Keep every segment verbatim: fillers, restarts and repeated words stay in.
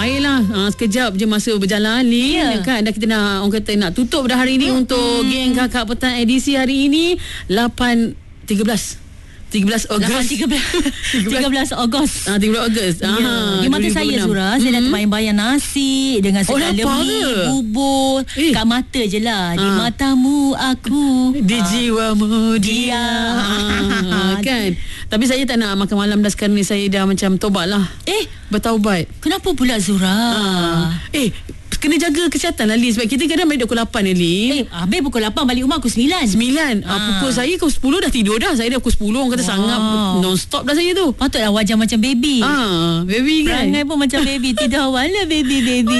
Baiklah, uh, sekejap je masa berjalan ni, Ya. kan, dah kita nak, orang kata nak tutup dah hari ni, hmm. untuk geng Kakak Petang edisi hari ini lapan tiga belas tiga belas Ogos. tiga belas tiga belas Ogos. Ah, tiga belas Ogos. Ya. Ah, Di mata saya, Zura, saya dah terbayang-bayang nasi dengan segala lapar mie, ke? bubur. Eh. Kat mata je lah. Di Ah. matamu aku. Di jiwamu dia. Dia. Ah, kan. Tapi saya tak nak makan malam dah, sekarang ni saya dah macam tobat lah. Eh, Bertaubat. kenapa pula, Zura? Ah. Eh, kena jaga kesihatan lah, Li. Sebab kita kadang balik pukul lapan ni, Li. Eh, habis pukul lapan, balik rumah pukul sembilan. Sembilan. Ah. Ah. Pukul saya pukul sepuluh dah tidur dah. Saya dah pukul sepuluh. Orang kata Wow. sangat non-stop dah saya tu. Patutlah wajah macam baby. Ah, baby kan. Perangai pun macam baby. Tidur awal lah baby, baby.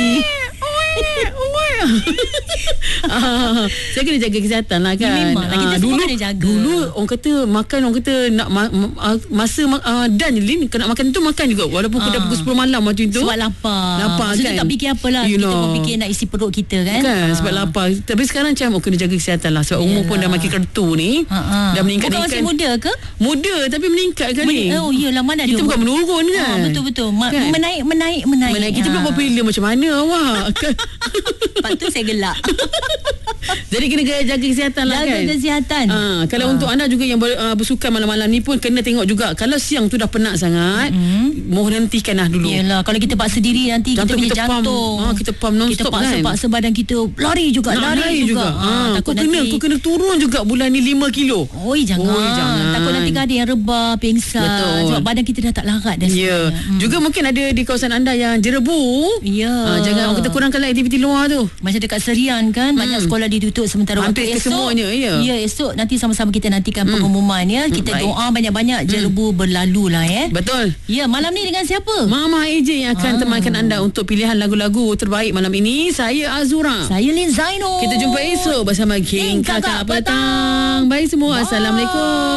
ah, saya kena jaga kesihatan lah, kan. Memanglah, kita Ah, semua dulu, kena jaga. Dulu orang kata makan, orang kata nak ma- ma- masa ma- uh, dan Lin, nak makan tu makan juga walaupun Ah. dah pukul sepuluh malam waktu tu. Sebab lapar. Lapar, Maksudnya kan. tak fikir apalah. You Kita know. pun fikir nak isi perut kita, kan. Kan, Ah. sebab lapar. Tapi sekarang macam oh, kena jaga kesihatan lah. Sebab umur pun dah makin kertu ni. Ha, ha. Dah meningkat. Bukan masih muda ke? Muda tapi meningkat kan ni. Men- oh, iyalah, mana Kita ada. bukan menurun kan. Ah, betul-betul. Ma- Kan? Menaik, menaik, menaik. Menaik. Kita Ah. pula popular macam mana awak? Kan? Lepas tu saya gelak. Jadi kena jaga kesihatan lah, Jaga kan. kesihatan. Ah, kalau Ah. untuk anda juga yang ber, uh, bersukan malam-malam ni pun kena tengok juga. Kalau siang tu dah penat sangat, Mm. mohon hentikan lah dulu. Yelah, kalau kita paksa diri nanti Jantung kita punya kita pump. jantung. Ah, kita pump non-stop, Kita paksa, kan. paksa badan kita lari juga, Nak lari, lari juga. juga. Ah, Ah, takut kau kena, nanti. kau kena turun juga bulan ni lima kilo. Oi, jangan. Oi, jangan. Takut nanti kan ada yang rebah, pingsan. Betul. Sebab badan kita dah tak larat dah Ya. sebenarnya. Hmm. Juga mungkin ada di kawasan anda yang jerebu. Ya. Ah, jangan orang kata kurangkanlah aktiviti luar tu. Macam dekat Serian kan, banyak sekolah ditutup sementara Hampir waktu. kesemuanya, ya. Ya, esok nanti sama-sama kita nantikan pengumuman, ya. Kita baik. doa banyak-banyak jerebu berlalu lah, ya. Betul. Ya, malam ni dengan siapa? Mama A J yang akan Ah. temankan anda untuk pilihan lagu-lagu terbaik malam ini. Saya Azura. Saya Lin Zaino. Kita jumpa esok bersama King King Kakak Kakak Petang. Baik semua. Bye. Assalamualaikum.